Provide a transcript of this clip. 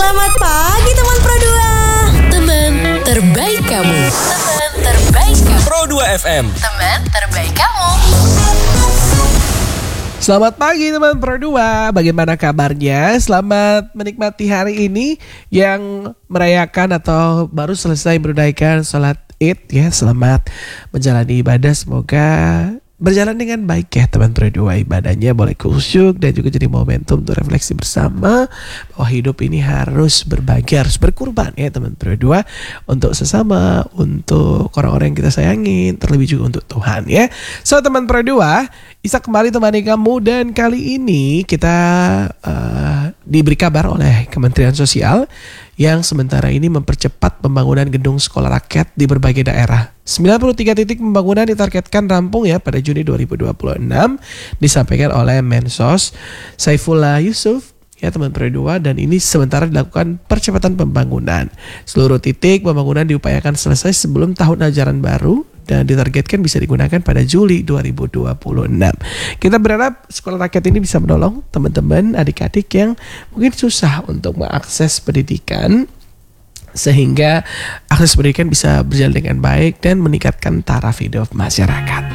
Selamat pagi teman Pro 2. Teman terbaik kamu. Teman terbaik kamu. Pro 2 FM. Teman terbaik kamu. Selamat pagi teman Pro 2. Bagaimana kabarnya? Selamat menikmati hari ini yang merayakan atau baru selesai menunaikan sholat Id ya. Selamat menjalani ibadah. Semoga berjalan dengan baik ya teman Pro 2. Ibadahnya boleh khusyuk dan juga jadi momentum untuk refleksi bersama bahwa hidup ini harus berbagi, harus berkurban ya teman Pro 2, untuk sesama, untuk orang-orang yang kita sayangin, terlebih juga untuk Tuhan ya. So teman Pro 2, Isa kembali temani kamu, dan kali ini kita diberi kabar oleh Kementerian Sosial yang sementara ini mempercepat pembangunan gedung sekolah rakyat di berbagai daerah. 93 titik pembangunan ditargetkan rampung ya pada Juni 2026, disampaikan oleh Mensos Saifullah Yusuf ya teman Pro 2, dan ini sementara dilakukan percepatan pembangunan. Seluruh titik pembangunan diupayakan selesai sebelum tahun ajaran baru dan ditargetkan bisa digunakan pada Juli 2026. Kita berharap sekolah rakyat ini bisa menolong teman-teman adik-adik yang mungkin susah untuk mengakses pendidikan, sehingga akses pendidikan bisa berjalan dengan baik dan meningkatkan taraf hidup masyarakat.